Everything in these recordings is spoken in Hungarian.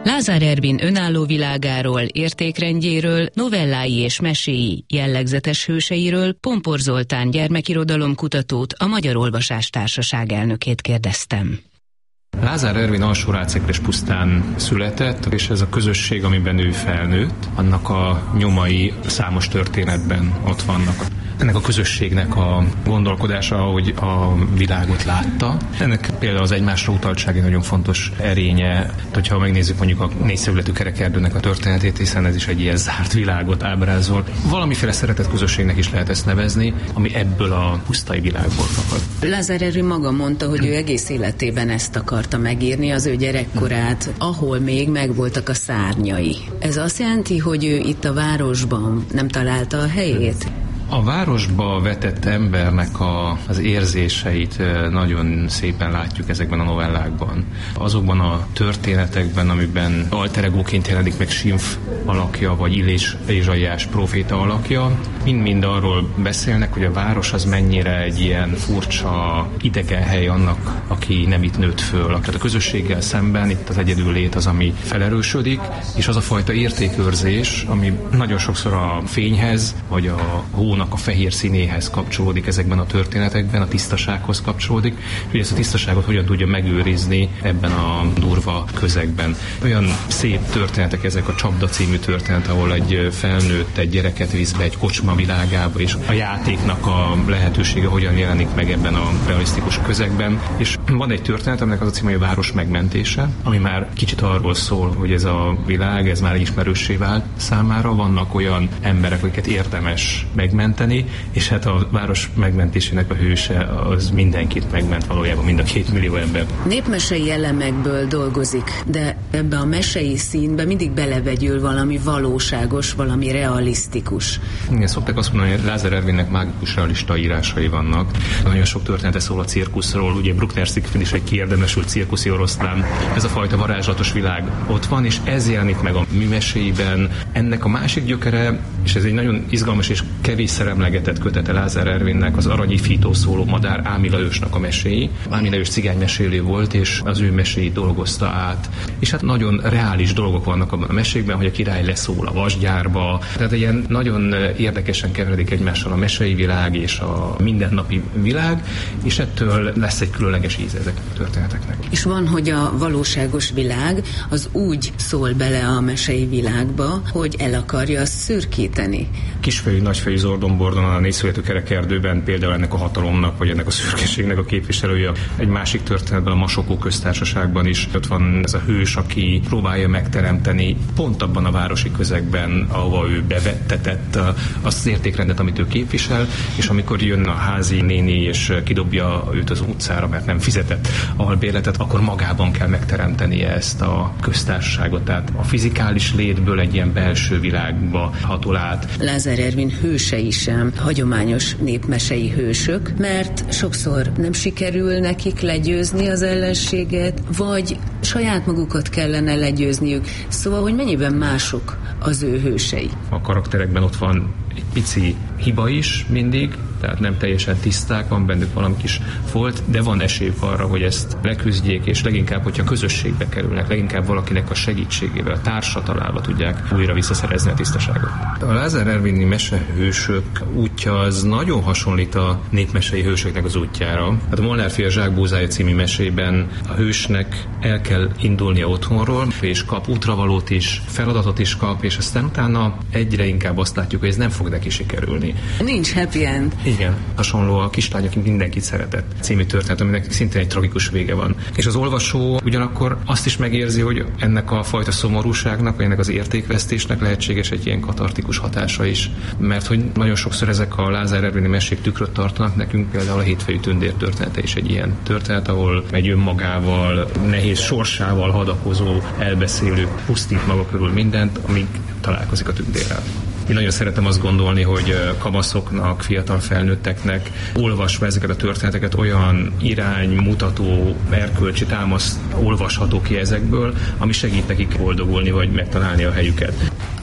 Lázár Ervin önálló világáról, értékrendjéről, novellái és meséi, jellegzetes hőseiről Pompor Zoltán gyermekirodalomkutatót, a Magyar Olvasás Társaság elnökét kérdeztem. Lázár Ervin Alsórácekrespusztán született, és ez a közösség, amiben ő felnőtt, annak a nyomai számos történetben ott vannak. Ennek a közösségnek a gondolkodása, hogy a világot látta. Ennek például az egymásra utaltság egy nagyon fontos erénye, hogyha megnézzük mondjuk a négyszögletű kerekerdőnek a történetét, hiszen ez is egy ilyen zárt világot ábrázol. Valamiféle szeretett közösségnek is lehet ezt nevezni, ami ebből a pusztai világból fakad. Lázár Ervin maga mondta, hogy ő egész életében ezt akarta megírni, az ő gyerekkorát, ahol még megvoltak a szárnyai. Ez azt jelenti, hogy ő itt a városban nem találta a helyét? A városba vetett embernek az érzéseit nagyon szépen látjuk ezekben a novellákban. Azokban a történetekben, amiben alter egóként jelenik meg Sinf alakja, vagy Illés Ézsaiás próféta alakja, mind-mind arról beszélnek, hogy a város az mennyire egy ilyen furcsa idegen hely annak, aki nem itt nőtt föl. Tehát a közösséggel szemben itt az egyedüllét az, ami felerősödik, és az a fajta értékőrzés, ami nagyon sokszor a fényhez, vagy a hónak a fehér színéhez kapcsolódik ezekben a történetekben, a tisztasághoz kapcsolódik, és hogy ezt a tisztaságot hogyan tudja megőrizni ebben a durva közegben. Olyan szép történetek ezek, a Csapda című történet, ahol egy felnőtt egy gyereket visz be egy kocsma világába, és a játéknak a lehetősége hogyan jelenik meg ebben a realisztikus közegben. És van egy történet, aminek az a címe, hogy a város megmentése, ami már kicsit arról szól, hogy ez a világ, ez már ismerőssé vált számára. Vannak olyan emberek, akiket érdemes megmenteni, és hát a város megmentésének a hőse az mindenkit megment, valójában mind a 2 millió ember. Népmesei elemekből dolgozik, de ebbe a mesei színbe mindig belevegyül valami valóságos, valami realisztikus. Igen, szokták azt mondani, hogy Lázár Ervinnek mágikus realista írásai vannak. Nagyon sok története szól a cirkuszról, ugye Bruckner Siegfried is egy kiérdemesült cirkuszi oroszlán. Ez a fajta varázslatos világ ott van, és ez jelenik meg a mi meséiben. Ennek a másik gyökere, és ez egy nagyon izgalmas és kevés emlegetett kötete Lázár Ervinnek, az Aranyi Fító szóló madár Ámi Lajosnak a meséi. Ámi Lajos cigánymesélő volt, és az ő meséit dolgozta át. És hát nagyon reális dolgok vannak abban a mesékben, hogy a király leszól a vasgyárba. Tehát ilyen nagyon érdekesen keveredik egymással a mesei világ és a mindennapi világ, és ettől lesz egy különleges íze ezeknek a történeteknek. És van, hogy a valóságos világ az úgy szól bele a mesei világba, hogy el akarja azt szürkíteni. Kisfejű, nagyfejű Zordon-Bordon a négyszögletű kerekerdőben például ennek a hatalomnak, vagy ennek a szürkeségnek a képviselője. Egy másik történetben, a Masokó köztársaságban is ott van ez a hős, aki próbálja megteremteni pont abban a városi közegben, ahova ő bevettetett azt az értékrendet, amit ő képvisel, és amikor jön a házi néni és kidobja őt az utcára, mert nem fizetett albérletet, akkor magában kell megteremtenie ezt a köztársaságot. Tehát a fizikális létből egy ilyen belső világba hatol át. Lázár Ervin hősei sem hagyományos népmesei hősök, mert sokszor nem sikerül nekik legyőzni az ellenséget, vagy saját magukat kellene legyőzniük. Szóval, hogy mennyiben mások az ő hősei? A karakterekben ott van egy pici hiba is mindig, tehát nem teljesen tiszták, van bennük valami kis folt, de van esélyük arra, hogy ezt leküzdjék, és leginkább, hogyha közösségbe kerülnek, leginkább valakinek a segítségével, társra találva tudják újra visszaszerezni a tisztaságot. A Lázár Ervini mesehősök útja az nagyon hasonlít a népmesei hősöknek az útjára. Hát a Molnár fia Zsákbúzája című mesében a hősnek el kell indulnia otthonról, és kap útravalót is, feladatot is kap, és aztán utána egyre inkább azt látjuk, hogy ez nem fog neki sikerülni. Nincs happy end. Igen, hasonló a Kislány, aki mindenkit szeretett című történet, aminek szintén egy tragikus vége van. És az olvasó ugyanakkor azt is megérzi, hogy ennek a fajta szomorúságnak, vagy ennek az értékvesztésnek lehetséges egy ilyen katartikus hatása is. Mert hogy nagyon sokszor ezek a Lázár Ervini mesék tükröt tartanak nekünk, például a Hétfejű tündér története is egy ilyen történet, ahol egy önmagával, nehéz sorsával hadakozó, elbeszélő pusztít maga körül mindent, amíg találkozik a tündérrel. Én nagyon szeretem azt gondolni, hogy kamaszoknak, fiatal felnőtteknek olvasva ezeket a történeteket olyan iránymutató, erkölcsi támasz olvasható ki ezekből, ami segít nekik boldogulni, vagy megtalálni a helyüket.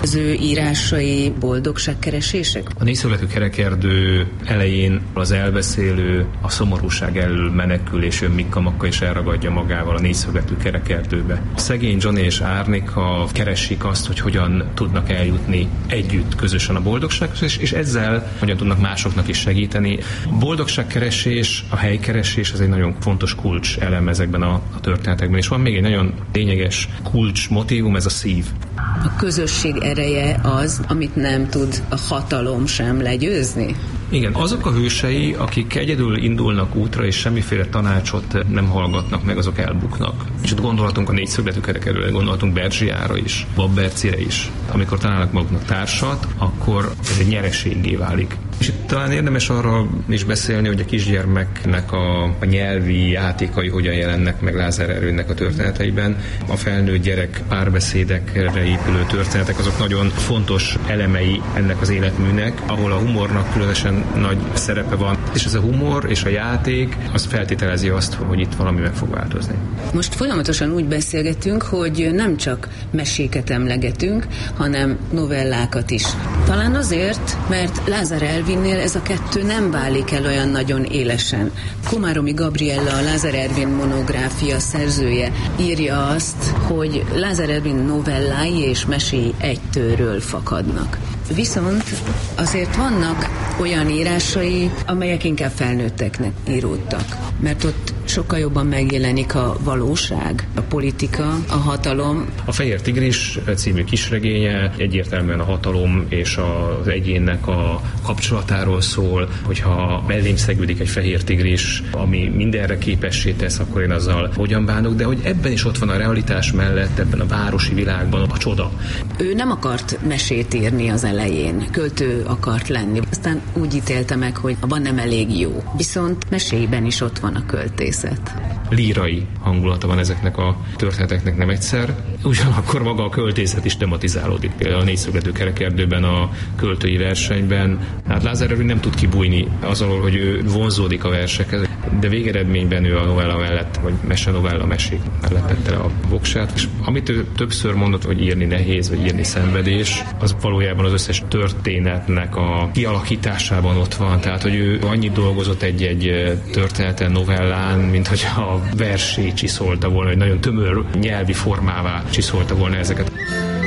Az ő írásai boldogságkeresések? A Négyszögletű kerekerdő elején az elbeszélő a szomorúság elől menekül, és jön Mikka Makka és elragadja magával a Négyszögletű kerekerdőbe. Szegény Johnny és Árnika keresik azt, hogy hogyan tudnak eljutni együtt közösen a boldogsághoz, és ezzel hogyan tudnak másoknak is segíteni. A boldogságkeresés, a helykeresés, ez egy nagyon fontos kulcs elem ezekben a történetekben, és van még egy nagyon lényeges kulcs motívum, ez a szív. A közösség ereje az, amit nem tud a hatalom sem legyőzni? Igen, azok a hősei, akik egyedül indulnak útra, és semmiféle tanácsot nem hallgatnak meg, azok elbuknak. És ott gondolhatunk a Négyszögletű kerekerdőre, gondolhatunk Berzsiára is, Babbercire is. Amikor találnak maguknak társat, akkor ez egy nyereséggé válik. És itt talán érdemes arra is beszélni, hogy a kisgyermeknek a nyelvi játékai hogyan jelennek meg Lázár Ervinnek a történeteiben. A felnőtt gyerek párbeszédekre épülő történetek, azok nagyon fontos elemei ennek az életműnek, ahol a humornak különösen nagy szerepe van. És ez a humor és a játék, az feltételezi azt, hogy itt valami meg fog változni. Most folyamatosan úgy beszélgetünk, hogy nem csak meséket emlegetünk, hanem novellákat is. Talán azért, mert Lázár Ervinnél ez a kettő nem válik el olyan nagyon élesen. Komáromi Gabriella, a Lázár Ervin monográfia szerzője írja azt, hogy Lázár Ervin novellái és meséi egy tőről fakadnak. Viszont azért vannak olyan írásai, amelyek inkább felnőtteknek íródtak, mert ott sokkal jobban megjelenik a valóság, a politika, a hatalom. A Fehér tigris című kisregénye egyértelműen a hatalom és az egyénnek a kapcsolatáról szól, hogyha mellém szegődik egy fehér tigris, ami mindenre képessé tesz, akkor én azzal hogyan bánok, de hogy ebben is ott van a realitás mellett, ebben a városi világban a csoda. Ő nem akart mesét írni az elején, költő akart lenni. Aztán úgy ítélte meg, hogy abban nem elég jó. Viszont meséiben is ott van a költészet. Lírai hangulata van ezeknek a történeteknek nem egyszer. Ugyanakkor maga a költészet is tematizálódik. Például a Négyszögletű kerekerdőben, a költői versenyben. Hát Lázár Ervin nem tud kibújni azon, hogy ő vonzódik a versekhez, de végeredményben ő a novella mellett, vagy mesenovella mesék mellett tette a voksát. És amit ő többször mondott, hogy írni nehéz, vagy írni szenvedés, az valójában az összes történetnek a kialakításában ott van. Tehát, hogy ő annyit dolgozott egy történeten, novellán, mint hogy a versé csiszolta volna, hogy nagyon tömör nyelvi formává csiszolta volna ezeket.